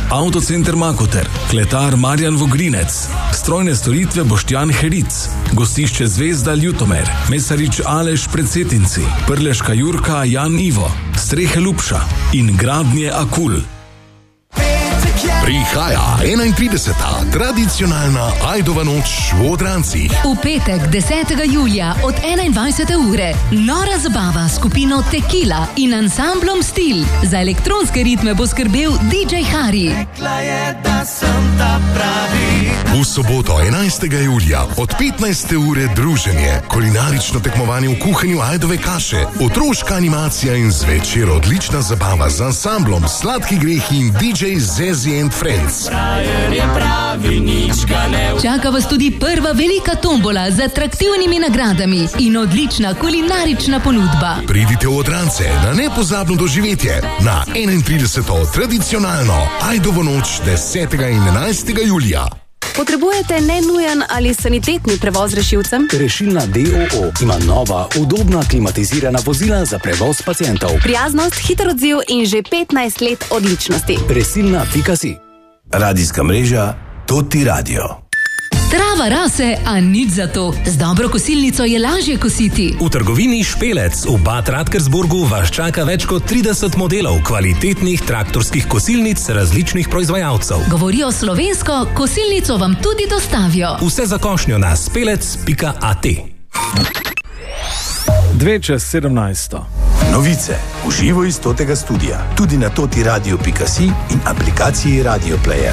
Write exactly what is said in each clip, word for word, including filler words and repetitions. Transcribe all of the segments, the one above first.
Avtocenter Makoter, kletar Marjan Vogrinec, strojne storitve Boštjan Heric, gostišče Zvezda Ljutomer, mesarič Aleš Predsetinci, Prleška Jurka Jan Ivo, strehe Lupša in gradnje Akul. Prihaja enaintrideseta tradicionalna Ajdova noč v Odrancih. V petek, desetega julija od enaindvajsete ure, nora zabava s skupino Tequila in ansamblom Stil. Za elektronske ritme bo skrbel D J Hari. V soboto, enajstega julija, od petnajste ure druženje, kulinarično tekmovanje v kuhanju ajdove kaše, otroška animacija in zvečer odlična zabava z ansamblom Sladki grehi in D J Zezi and Friends. Čaka vas tudi prva velika tombola z atraktivnimi nagradami in odlična kulinarična ponudba. Pridite v Odrance na nepozabno doživetje na enaintrideseto tradicionalno Ajdovo noč desetega in enajstega julija. Potrebujete nenujen ali sanitetni prevoz rešilcem? Rešilna D O O ima nova, udobna, klimatizirana vozila za prevoz pacientov. Prijaznost, hiter odziv in že petnajst let odličnosti. Resilna pika si. Radijska mreža Toti Radio. Trava rase, a nič za to. Z dobro kosilnico je lažje kositi. V trgovini Špelec v Bad Radkersburgu vas čaka več kot trideset modelov kvalitetnih traktorskih kosilnic različnih proizvajalcev. Govorijo slovensko, kosilnico vam tudi dostavijo. Vse za košnjo na spelec pika a t. Dve čez sedemnajsto. Novice v živo iz Totega studia, tudi na totiradio pika si in aplikaciji Radio Player.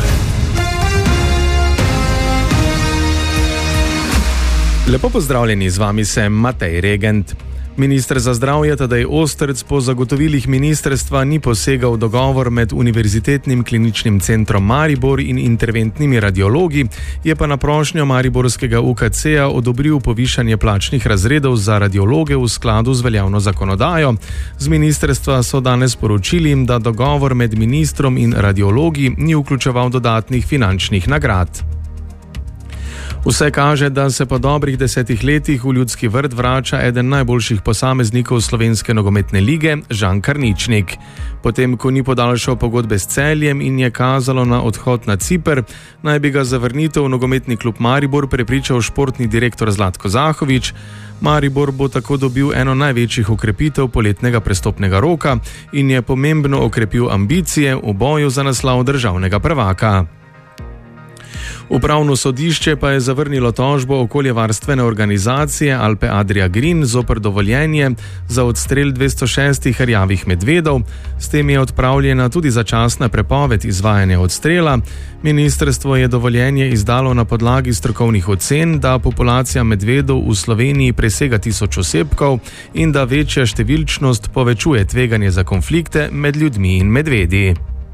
Lepo pozdravljeni, z vami sem Matej Regent. Minister za zdravje Tadej Ostrc po zagotovilih ministrstva ni posegal v dogovor med Univerzitetnim kliničnim centrom Maribor in interventnimi radiologi, je pa na prošnjo mariborskega U K C-ja odobril povišanje plačnih razredov za radiologe v skladu z veljavno zakonodajo. Z ministrstva so danes sporočili, da dogovor med ministrom in radiologi ni vključeval dodatnih finančnih nagrad. Vse kaže, da se po dobrih desetih letih v Ljudski vrt vrača eden najboljših posameznikov slovenske nogometne lige, Žan Karničnik. Potem, ko ni podaljšal pogodbe s Celjem in je kazalo na odhod na Ciper, naj bi ga zavrnitev v nogometni klub Maribor prepričal športni direktor Zlatko Zahovič. Maribor bo tako dobil eno največjih okrepitev poletnega prestopnega roka in je pomembno okrepil ambicije v boju za naslov državnega prvaka. Upravno sodišče pa je zavrnilo tožbo okoljevarstvene organizacije Alpe Adria Green zoper dovoljenje za odstrel dvesto šestih rjavih medvedov. S tem je odpravljena tudi začasna prepoved izvajanja odstrela. Ministrstvo je dovoljenje izdalo na podlagi strokovnih ocen, da populacija medvedov v Sloveniji presega tisoč osebkov in da večja številčnost povečuje tveganje za konflikte med ljudmi in medvedi.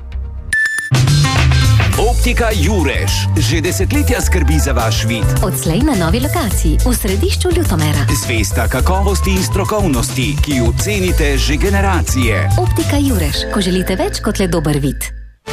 Optika Jurež že desetletja skrbi za vaš vid. Odslej na novi lokaciji v središču Ljutomera. Zvesta kakovosti in strokovnosti, ki jo cenite že generacije. Optika Jurež, ko želite več kot le dober vid.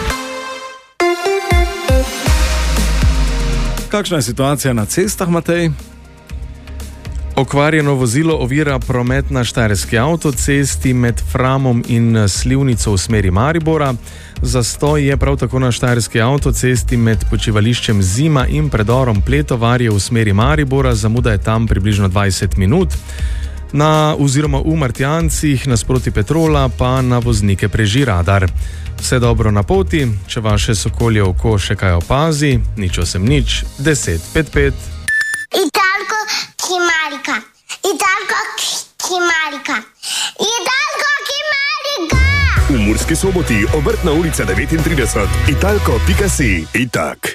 Kakšna je situacija na cestah, Matej? Okvarjeno vozilo ovira promet na štajerski avtocesti med Framom in Slivnico v smeri Maribora. Zastoj je prav tako na štajerski avtocesti med počivališčem Zima in predorom Pletovarje v smeri Maribora, zamuda je tam približno dvajset minut. Na oziroma v Martjancih nasproti Petrola pa na voznike preži radar. Vse dobro na poti, če vaše sokolje oko še kaj opazi, nič osem nič, deset pet pet. Italko Kimarika, Italko Kimarika, Italko Kimarika. V Murski Soboti, Obrtna ulica devetintrideset, italko pika si, itak.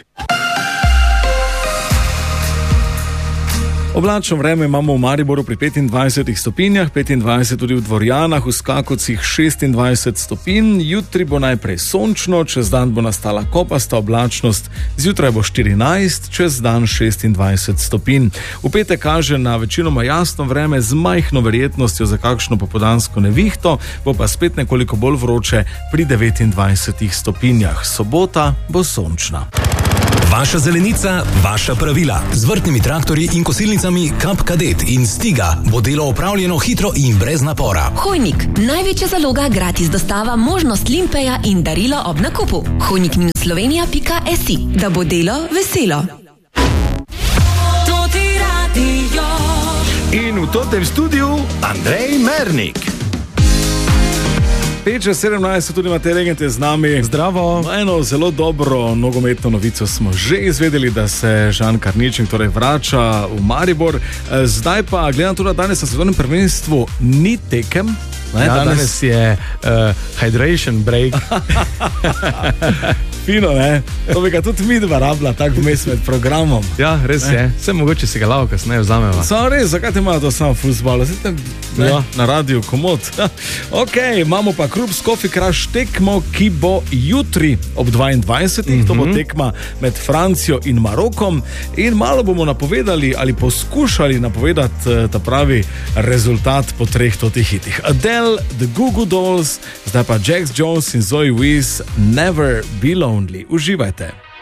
Oblačno vreme imamo v Mariboru pri petindvajsetih stopinjah, petindvajset tudi v Dvorjanah, v Skakovcih šestindvajset stopinj. Jutri bo najprej sončno, čez dan bo nastala kopasta oblačnost, zjutraj bo štirinajst, čez dan šestindvajset stopinj. V petek kaže na večinoma jasno vreme z majhno verjetnostjo za kakšno popoldansko nevihto, bo pa spet nekoliko bolj vroče pri devetindvajsetih stopinjah. Sobota bo sončna. Vaša zelenica, vaša pravila. Z vrtnimi traktorji in kosilnicami Kap Kadet in Stiga bo delo opravljeno hitro in brez napora. Hojnik, največja zaloga, gratis dostava, možnost limpeja in darilo ob nakupu. hojnik minus slovenija pika si, da bo delo veselo. In v totem studiu Andrej Mernik. pet čez sedemnajst, tudi Matej Regent je z nami. Zdravo. No, eno zelo dobro nogometno novico smo že izvedeli, da se Žan Karničnik torej vrača v Maribor. Zdaj pa, gledam tudi, da danes na svetovnem prvenstvu ni tekem. Ne, ja, danes... danes je uh, hydration break. Fino, ne? To bi ga tudi mi dva rabila, tako vmes med programom. Ja, res ne? je. Vse mogoče si ga lavo kasneje vzameva. Samo res, zakaj te imajo to samo fuzbalo? Ja. Na radiju komod. Ok, imamo pa Krups Coffee Crush tekmo, ki bo jutri ob dvaindvajsetih. Mm-hmm. To bo tekma med Francijo in Marokom. In malo bomo napovedali ali poskušali napovedati ta pravi rezultat po treh totih hitih. Adele, The Goo Goo Dolls, zdaj pa Jax Jones in Zoe Wiz, Never Be Lonely. Uživajte.